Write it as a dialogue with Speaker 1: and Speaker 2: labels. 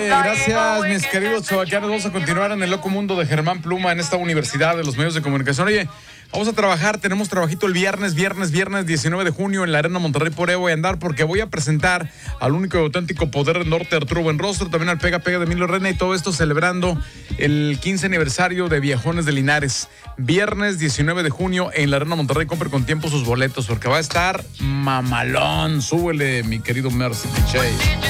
Speaker 1: gracias, mis queridos chavaquianos. Vamos a continuar en el loco mundo de Germán Pluma en esta Universidad de los Medios de Comunicación. Oye, vamos a trabajar, tenemos trabajito el viernes 19 de junio en la Arena Monterrey. Por ahí voy a andar porque voy a presentar al único y auténtico poder del norte, Arturo Buenrostro, también al Pega Pega de Emilio Reina, y todo esto celebrando el 15 aniversario de Viejones de Linares. Viernes 19 de junio en la Arena Monterrey. Compre con tiempo sus boletos porque va a estar mamalón. Súbele, mi querido Mercy Piche.